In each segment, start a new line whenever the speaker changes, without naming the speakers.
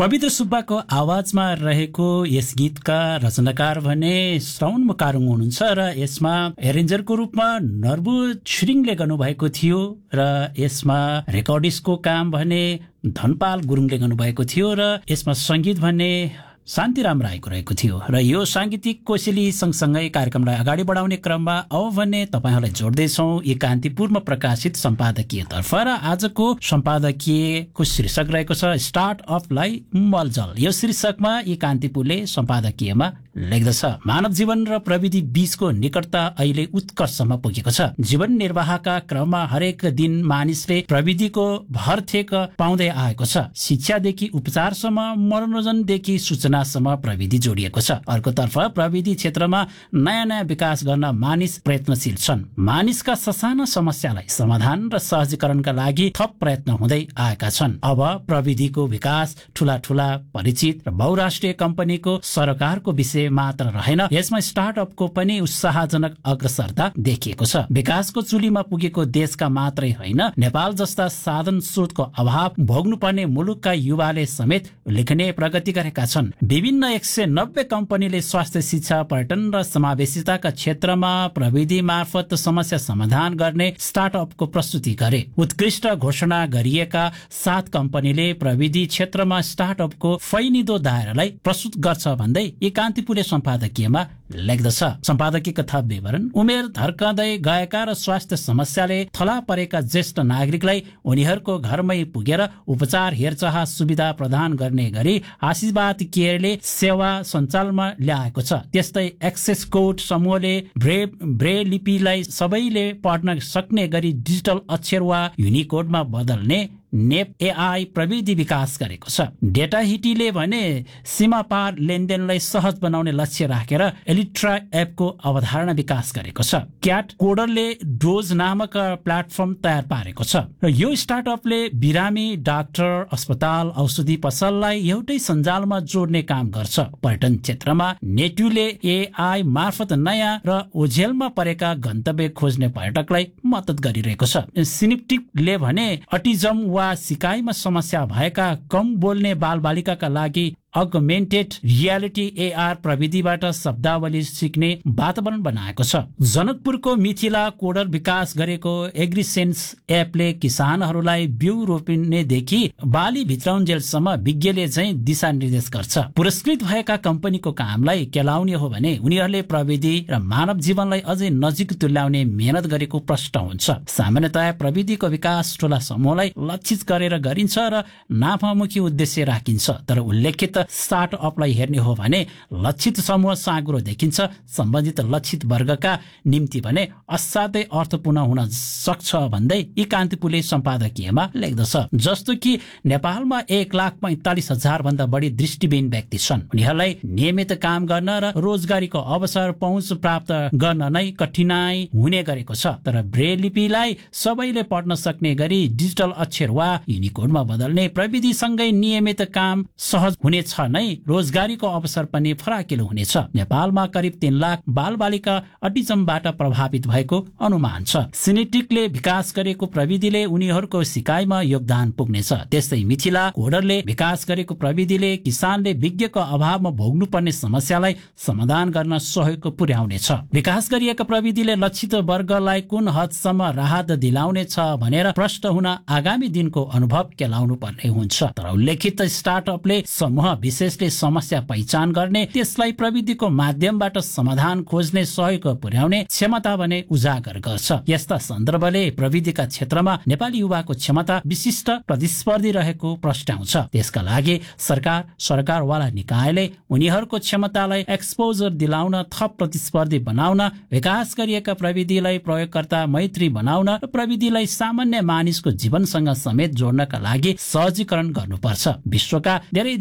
पवित्र सुब्बाको आवाजमा रहेको यस गीतका रचनाकार भने श्रवण मुकारुङ हुनुहुन्छ र यसमा एरेन्जरको रूपमा नर्बु छिरिङले गर्नुभएको थियो र यसमा रेकर्डिस्टको काम भने धनपाल गुरुङले गर्नुभएको थियो र यसमा सङ्गीत भने शान्तिराम राईको रहेको थियो र यो सांगीतिक कोसेली सँगसँगै कार्यक्रमलाई अगाडि बढाउने क्रममा अब भने तपाईहरुलाई जोड्दैछौँ एकान्तिपुरमा प्रकाशित सम्पादकीयतर्फ र आजको सम्पादकीयको शीर्षक रहेको छ स्टार्ट अफ लाइफ मलजल। यो शीर्षकमा एकान्तिपुरले सम्पादकीयमा लेख्दछ, मानव जीवन र प्रविधि बीचको निकटता अहिले उत्कर्षमा पुगेको छ। जीवन निर्वाहका क्रममा हरेक दिन मानिसले प्रविधिको भरथेक पाउँदै आएको छ। शिक्षादेखि उपचारसम्म, मनोरञ्जनदेखि सूचनासम्म प्रविधि जोडिएको छ। अर्कोतर्फ प्रविधि क्षेत्रमा नयाँ नयाँ विकास गर्न मानिस प्रयत्नशील छन्। मानिसका ससाना समस्यालाई समाधान र सहजीकरणका लागि थप प्रयत्न हुँदै आएका छन्। अब प्रविधिको विकास ठूला ठूला परिचित र बहुराष्ट्रिय कम्पनीको सरकारको विषय मात्र रहेन, यसमा स्टार्टअपको पनि उत्साहजनक अग्रसरता देखिएको छ। विकासको चुलीमा पुगेको देशका मात्रै होइन, नेपाल जस्ता साधन स्रोतको अभाव भोग्नुपर्ने मुलुकका युवाले समेत उल्लेखनीय प्रगति गरेका छन्। विभिन्न 190 कम्पनीले स्वास्थ्य, शिक्षा, पर्यटन र समावेशिताका क्षेत्रमा प्रविधि मार्फत समस्या समाधान गर्ने स्टार्टअपको प्रस्तुति गरे। उत्कृष्ट घोषणा गरिएका 7 कम्पनीले प्रविधि क्षेत्रमा स्टार्टअपको फैलिदो दायरालाई प्रस्तुत गर्छ भन्दै एकान्तिपुरले सम्पादकीयमा लेख्दछ। सम्पादकीय कथा विवरण, उमेर धर्कँदै गएका र स्वास्थ्य समस्याले थला परेका ज्येष्ठ नागरिकलाई उनीहरूको घरमै पुगेर उपचार हेरचाह सुविधा प्रदान गर्ने गरी आशीर्वाद केयरले सेवा सञ्चालनमा ल्याएको छ। त्यस्तै एक्सेस कोड समूहले ब्रेल लिपिलाई सबैले पढ्न सक्ने गरी डिजिटल अक्षर वा युनिकोडमा बदल्ने नेप एआई प्रविधि विकास गरेको छ। डेटा हिटीले भने सीमा पार लेनदेनलाई सहज बनाउने लक्ष्य राखेर एलिट्रा एपको अवधारणा विकास गरेको छ। क्याट कोडरले डोज नामक प्लेटफर्म तयार पारेको छ र यो स्टार्टअपले बिरामी, डाक्टर, अस्पताल, औषधि पसललाई एउटै सञ्जालमा जोड्ने काम गर्छ। पर्यटन क्षेत्रमा नेट्युले एआई मार्फत नयाँ र ओझेलमा परेका गन्तव्य खोज्ने पर्यटकलाई मद्दत गरिरहेको छ। सिनेप्टिकले भने अटिजम वा सिकाइमा समस्या भएका कम बोल्ने बालबालिकाका लागि अगमेन्टेड रियालिटी एआर प्रविधिबाट शब्दावली सिक्ने वातावरण बनाएको छ। जनकपुरको मिथिला कोडर विकास गरेको एग्रिसेन्स एपले किसानहरूलाई बिउ रोप्नेदेखि बाली भित्राउन्जेलसम्म विज्ञले चाहिँ दिशा निर्देश गर्छ। पुरस्कृत भएका कम्पनीको कामलाई केलाउने हो भने उनीहरूले प्रविधि र मानव जीवनलाई अझै नजिक तुल्याउने मेहनत गरेको प्रष्ट हुन्छ। सामान्यतया प्रविधिको विकास ठूला समूहलाई लक्षित गरेर गरिन्छ र नाफामुखी उद्देश्य राखिन्छ, तर उल्लेखित स्टार्टअपलाई हेर्ने हो भने लक्षित समूह साँगुरो देखिन्छ। सम्बन्धित लक्षित वर्गका निम्ति भने असाध्यै अर्थपूर्ण हुन सक्छ भन्दै एकान्तिपुरले सम्पादकीयमा लेख्दछ। जस्तो कि नेपालमा 1,45,000 भन्दा बढी दृष्टिविहीन व्यक्ति छन्। उनीहरूलाई नियमित काम गर्न र रोजगारीको अवसर पहुँच प्राप्त गर्न नै कठिनाई हुने गरेको छ। तर ब्रेल लिपिलाई सबैले पढ्न सक्ने गरी डिजिटल अक्षर वा युनिकोडमा बदल्ने प्रविधिसँगै नियमित काम सहज हुनेछ नै रोजगारीको अवसर पनि फराकिलो हुनेछ। नेपालमा करिब 3 लाख बालबालिका अटिजमबाट प्रभावित भएको अनुमान छ। सिनेटिकले विकास गरेको प्रविधिले उनीहरूको सिकाइमा योगदान पुग्नेछ। त्यस्तै मिथिला कोडरले विकास गरेको प्रविधिले किसानले विज्ञको अभावमा भोग्नुपर्ने समस्यालाई समाधान गर्न सहयोग पुर्याउनेछ। विकास गरिएका प्रविधिले लक्षित वर्गलाई कुन हदसम्म राहत दिलाउनेछ भनेर प्रश्न हुन आगामी दिनको अनुभव केलाउनु पर्ने हुन्छ। तर उल्लेखित स्टार्टअपले समूह विशेषले समस्या पहिचान गर्ने, त्यसलाई प्रविधिको माध्यमबाट समाधान खोज्ने सहयोग पुर्याउने क्षमता भने उजागर गर्छ। यस्ता सन्दर्भले प्रविधिका क्षेत्रमा नेपाली युवाको क्षमता विशिष्ट प्रतिस्पर्धी रहेको प्रस्ट्याउँछ। त्यसका लागि सरकारवाला निकायले उनीहरूको क्षमतालाई एक्सपोजर दिलाउन, थप प्रतिस्पर्धी बनाउन, विकास गरिएका प्रविधिलाई प्रयोगकर्ता मैत्री बनाउन र प्रविधिलाई सामान्य मानिसको जीवनसँग समेत जोड्नका लागि सहजीकरण गर्नुपर्छ। विश्वका धेरै देशका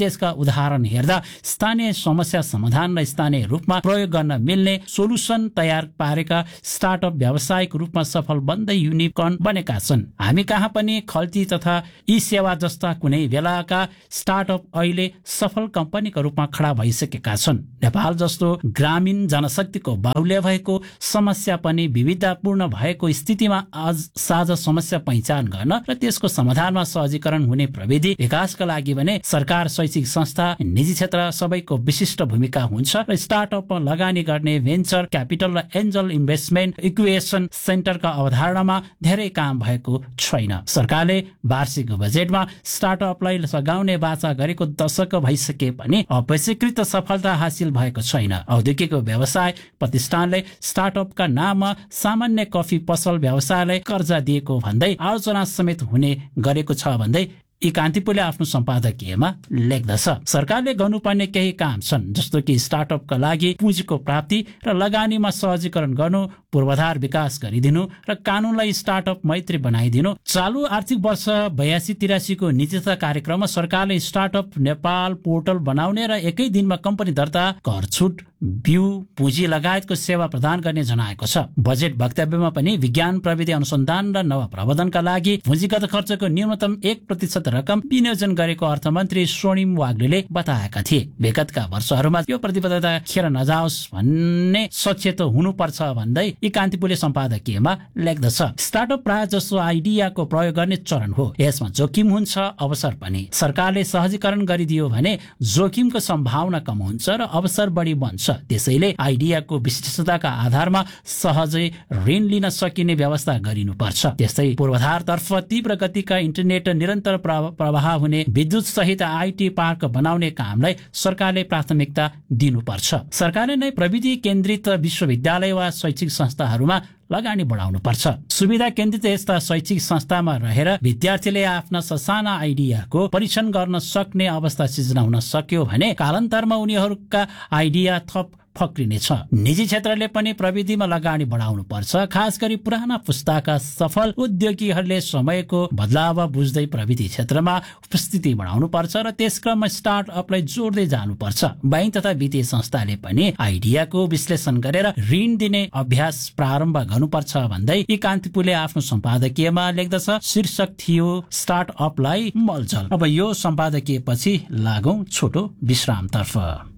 उदाहरण हेर्दा स्थानीय समस्या समाधान र स्थानीय रूपमा प्रयोग गर्न मिल्ने सोलुसन तयार पारेका स्टार्टअप व्यावसायिक रूपमा सफल बन्दै युनिकर्न बनेका छन्। हामी कहाँ पनि खल्ती तथा ई सेवा जस्ता कुनै बेलाका स्टार्टअप अहिले सफल कम्पनीको रूपमा खडा भइसकेका छन्। नेपाल जस्तो ग्रामीण जनशक्तिको बाहुल्य भएको समस्या पनि विविधतापूर्ण भएको स्थितिमा आज साझा समस्या पहिचान गर्न र त्यसको समाधानमा सहजीकरण हुने प्रविधि विकासका लागि भने सरकार, शैक्षिक संस्था, निजी क्षेत्र सबैको विशिष्ट भूमिका हुन्छ र स्टार्टअपमा लगानी गर्ने भेन्चर क्यापिटल र एन्जल इन्भेस्टमेन्ट इक्वेसन सेन्टरका अवधारणामा धेरै काम भएको छैन। सरकारले वार्षिक बजेटमा स्टार्टअपलाई सघाउने बाचा गरेको दशक भइसके पनि अपेक्षाकृत सफलता हासिल भएको छैन। औद्योगिक व्यवसाय प्रतिष्ठानले स्टार्टअपका नाममा सामान्य कफी पसल व्यवसायलाई कर्जा दिएको भन्दै आलोचना समेत हुने गरेको छ भन्दै यी कान्तिपुरले आफ्नो सम्पादकीयमा लेख्दछ। सरकारले गर्नुपर्ने केही काम छन्, जस्तो कि स्टार्टअपका लागि पुँजीको प्राप्ति र लगानीमा सहजीकरण गर्नु, पूर्वाधार विकास गरिदिनु र कानूनलाई स्टार्टअप मैत्री बनाइदिनु। चालु आर्थिक वर्ष 82-83 को नीतिता कार्यक्रममा सरकारले स्टार्टअप नेपाल पोर्टल बनाउने र एकै दिनमा कम्पनी दर्ता, कर छुट, बिउ, पुँजी लगायतको सेवा प्रदान गर्ने जनाएको छ। बजेट वक्तव्यमा पनि विज्ञान प्रविधि अनुसन्धान र नवप्रवर्धनका लागि पुँजीगत खर्चको न्यूनतम 1% रकम विनियोजन गरेको अर्थमन्त्री स्वर्णिम वाग्लेले बताएका थिए। विगतका वर्षहरूमा यो प्रतिबद्धता खेर नजाओस् भन्ने सचेत हुनुपर्छ भन्दै यी कान्तिपुरले सम्पादकीयमा लेख्दछ। स्टार्टअप प्राय जसो आइडियाको प्रयोग गर्ने चरण हो। यसमा जोखिम हुन्छ, अवसर पनि। सरकारले सहजीकरण गरिदियो भने जोखिमको सम्भावना कम हुन्छ र अवसर बढी बन्छ। त्यसैले आइडियाको विशिष्टताका आधारमा सहजै ऋण लिन सकिने व्यवस्था गरिनुपर्छ। त्यस्तै पूर्वाधारतर्फ तीव्र गतिका इन्टरनेट, निरन्तर प्रवाह हुने विद्युत सहित आइटी पार्क बनाउने कामलाई सरकारले प्राथमिकता दिनुपर्छ। सरकारले नै प्रविधि केन्द्रित विश्वविद्यालय वा शैक्षिक संस्थाहरूमा लगानी बढाउनु पर्छ। सुविधा केन्द्रित यस्ता शैक्षिक संस्थामा रहेर विद्यार्थीले आफ्ना ससाना आइडियाको परीक्षण गर्न सक्ने अवस्था सिर्जना हुन सक्यो भने कालान्तरमा उनीहरूका आइडिया थप फक्रिनेछ। निजी क्षेत्रले पनि प्रविधिमा लगानी बढाउनु पर्छ। खास गरी पुराना पुस्ताका सफल उद्योगीहरूले समयको बदलाव बुझ्दै प्रविधि क्षेत्रमा उपस्थिति बढाउनु पर्छ र त्यसक्रममा स्टार्टअपलाई जोड्दै जानुपर्छ। बैंक तथा वित्तीय संस्थाले पनि आइडियाको विश्लेषण गरेर ऋण दिने अभ्यास प्रारम्भ गर्नुपर्छ भन्दै यी कान्तिपुरले आफ्नो सम्पादकीयमा लेख्दछ। शीर्षक थियो स्टार्टअपलाई मलजल। अब यो सम्पादकीयपछि लागौं छोटो विश्रामतर्फ।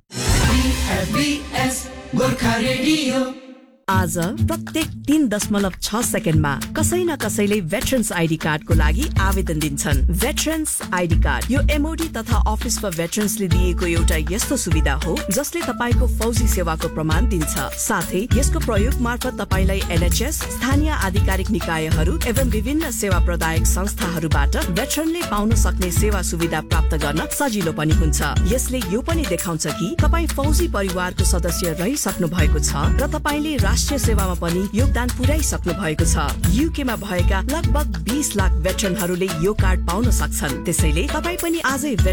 आज प्रत्येक 3.6 सेकेन्डमा कसै न कसैले भेटरन्स आइडी कार्डको लागि आवेदन दिन्छन्। भेटरन्स आइडी कार्ड यो एमओडी तथा अफिस फर भेटरन्सले दिएको एउटा यस्तो सुविधा हो जसले तपाईको फौजी सेवाको प्रमाण दिन्छ। साथै यसको प्रयोग मार्फत तपाईलाई एनएचएस, स्थानीय आधिकारिक निकायहरू एवं विभिन्न सेवा प्रदायक संस्थाहरूबाट भेटरनले पाउन सक्ने सेवा सुविधा प्राप्त गर्न सजिलो पनि हुन्छ। यसले यो पनि देखाउँछ कि तपाई फौजी परिवारको सदस्य रहिसक्नु भएको छ र तपाईले राष्ट्रिय सेवामा पनि योगदान पुर्याइसक्नु भएको छ। युकेमा भएका लगभग 20 लाख भेटरनहरूले यो कार्ड पाउन सक्छन्। त्यसैले तपाई पनि आजै